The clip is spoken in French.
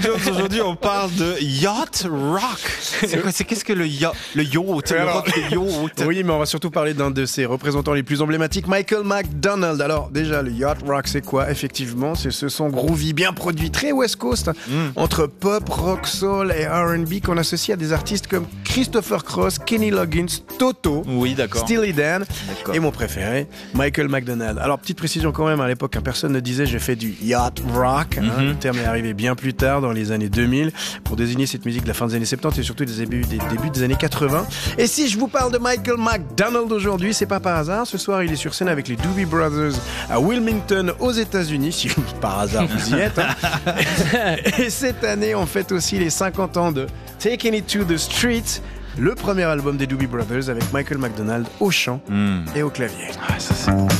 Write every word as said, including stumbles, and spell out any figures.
Aujourd'hui, on parle de yacht rock. C'est quoi, c'est qu'est-ce que le yacht, le yacht, le Alors, rock, le yacht. Oui, mais on va surtout parler d'un de ses représentants les plus emblématiques, Michael McDonald. Alors déjà, le yacht rock, c'est quoi? Effectivement, c'est ce son groovy, bien produit, très West Coast, mm. entre pop, rock, soul et R and B qu'on associe à des artistes comme Christopher Cross, Kenny Loggins, Toto, oui, d'accord. Steely Dan d'accord. et mon préféré, Michael McDonald. Alors petite précision quand même, à l'époque, hein, personne ne disait j'ai fait du yacht rock. Hein. Mm-hmm. Le terme est arrivé bien plus tard, dans les années deux mille, pour désigner cette musique de la fin des années soixante-dix et surtout des débuts, des débuts des années quatre-vingts. Et si je vous parle de Michael McDonald aujourd'hui, c'est pas par hasard. Ce soir, il est sur scène avec les Doobie Brothers à Wilmington, aux États-Unis. Si par hasard vous y êtes. Hein. Et cette année, on fête aussi les cinquante ans de Taking It to the Street, le premier album des Doobie Brothers avec Michael McDonald au chant mmh. et au clavier. Ah, ça, c'est...